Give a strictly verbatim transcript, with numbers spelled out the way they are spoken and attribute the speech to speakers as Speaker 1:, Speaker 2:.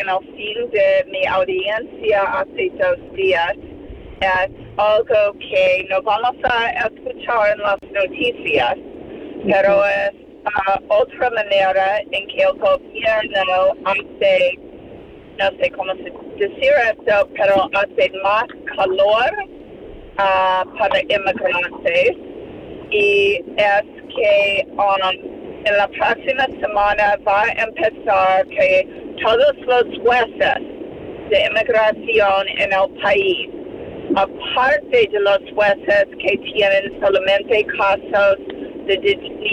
Speaker 1: en el fin de mi audiencia hace dos días es algo que no vamos a escuchar en las noticias, pero es uh, otra manera en que el gobierno hace, no sé cómo decir esto, pero hace más calor uh, para inmigrantes, y es que um, en la próxima semana va a empezar que todos los jueces de inmigración en el país, aparte de los jueces que tienen solamente casos de